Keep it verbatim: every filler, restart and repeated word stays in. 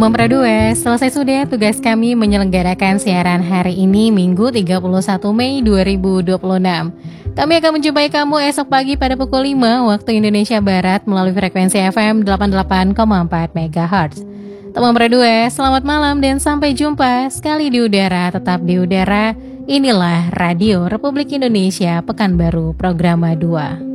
Teman Pradue, selesai sudah tugas kami menyelenggarakan siaran hari ini Minggu tiga puluh satu Mei dua ribu dua puluh enam. Kami akan menjumpai kamu esok pagi pada pukul lima waktu Indonesia Barat melalui frekuensi F M delapan puluh delapan koma empat megahertz. Teman Pradue, selamat malam dan sampai jumpa sekali di udara, tetap di udara. Inilah Radio Republik Indonesia Pekanbaru Programa dua.